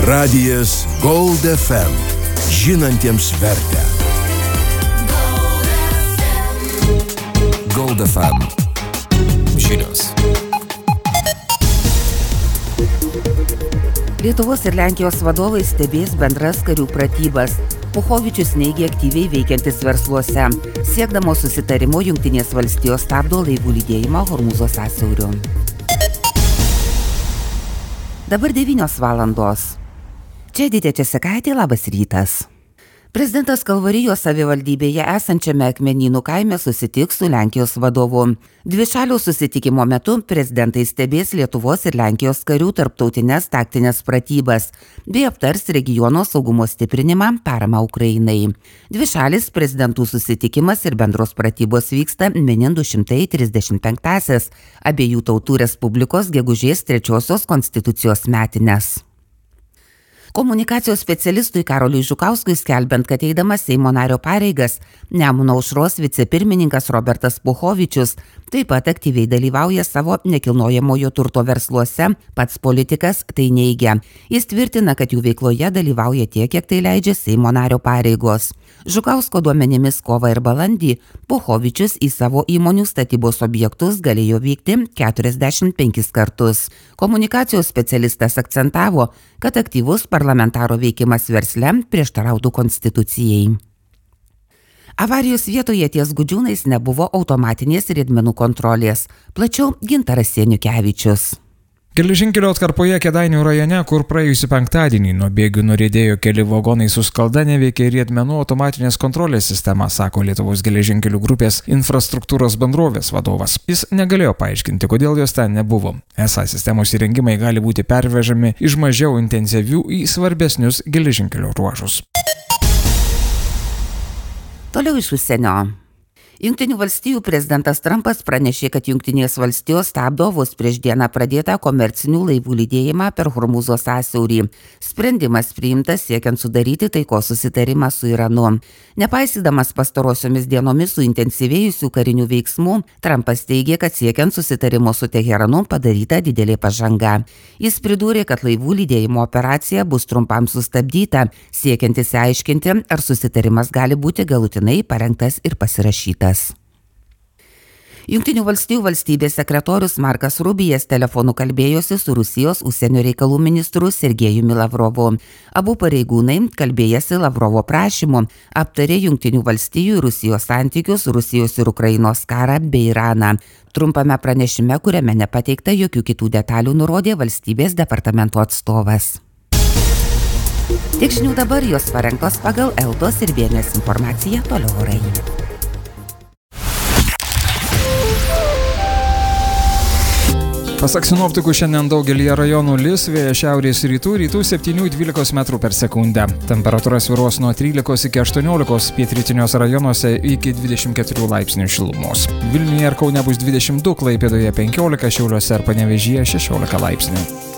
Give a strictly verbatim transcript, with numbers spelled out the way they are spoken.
Radijas Gold F M. Žinantiems vertę. Gold F M. Žinios. Lietuvos ir Lenkijos vadovai stebės bendras karių pratybas. Puchovičius neigia aktyviai veikiantis versluose. Siekdamos susitarimo, Jungtinės valstijos stabdo laivų lydėjimą Hormūzo sąsiauriu. Dabar devynios valandos. Čia Edita Česakaitė, labas rytas. Prezidentas Kalvarijos savivaldybėje esančiame Akmenynų kaime susitiks su Lenkijos vadovu. Dvišalių susitikimo metu prezidentai stebės Lietuvos ir Lenkijos karių tarptautinės taktinės pratybas bei aptars regiono saugumo stiprinimą, paramą Ukrainai. Dvišalis prezidentų susitikimas ir bendros pratybos vyksta minint du šimtai trisdešimt penktąsias abiejų tautų respublikos gegužės trečiosios konstitucijos metines. Komunikacijos specialistui Karoliui Žukauskui skelbiant, kad eidamas Seimo nario pareigas, Nemuno aušros vicepirmininkas Robertas Puchovičius taip pat aktyviai dalyvauja savo nekilnojamojo turto versluose, pats politikas tai neigia. Jis tvirtina, kad jų veikloje dalyvauja tiek, kiek tai leidžia Seimo nario pareigos. Žukausko duomenimis kovą ir balandį Puchovičius į savo įmonių statybos objektus galėjo vykti keturiasdešimt penkis kartus. Komunikacijos specialistas akcentavo, kad aktyvus parlamentaro veikimas versle prieštarautų konstitucijai. Avarijos vietoje ties Gudžiūnais nebuvo automatinės riedmenų kontrolės. Plačiau Gintaras Seniukevičius. Geležinkelio atkarpoje Kėdainių rajone, kur praėjusį penktadienį nuo bėgių nuriedėjo keli vagonai su skalda, neveikė riedmenų automatinės kontrolės sistema, sako Lietuvos geležinkelių grupės infrastruktūros bendrovės vadovas. Jis negalėjo paaiškinti, kodėl jos ten nebuvo. Esą sistemos įrengimai gali būti pervežami iš mažiau intensyvių į svarbesnius geležinkelio ruožus. Toliau iš užsienio. Jungtinių valstijų prezidentas Trumpas pranešė, kad Jungtinės valstijos stabdo vos prieš dieną pradėtą komercinių laivų lydėjimą per Hormūzo sąsiaurį. Sprendimas priimtas siekiant sudaryti taikos susitarimą su Iranu. Nepaisydamas pastarosiomis dienomis suintensyvėjusių karinių veiksmų, Trumpas teigė, kad siekiant susitarimo su Teheranu padaryta didelė pažanga. Jis pridūrė, kad laivų lydėjimo operacija bus trumpam sustabdyta, siekiant išsiaiškinti, ar susitarimas gali būti galutinai parengtas ir pasirašytas. Jungtinių valstijų valstybės sekretorius Markas Rubijas telefonu kalbėjosi su Rusijos užsienio reikalų ministru Sergejumi Lavrovu. Abu pareigūnai kalbėjasi Lavrovo prašymu, aptarė Jungtinių valstijų ir Rusijos santykius, Rusijos ir Ukrainos karą bei Iraną. Trumpame pranešime, kuriame nepateikta jokių kitų detalių, nurodė valstybės departamento atstovas. Tiek žinių dabar, jos parengtos pagal Eltos ir Vienės informaciją, toliau orai. Pasak sinoptikų, šiandien daugelyje rajonų lis, vėjas šiaurės rytų, rytų septynių iki dvylikos metrų per sekundę. Temperatūra svyruos nuo trylikos iki aštuoniolikos, pietrytiniuose rajonuose iki dvidešimt keturių laipsnių šilumos. Vilniuje ir Kaune bus dvidešimt du, Klaipėdoje penkiolika, Šiauliuose ir Panevėžyje šešiolika laipsnių.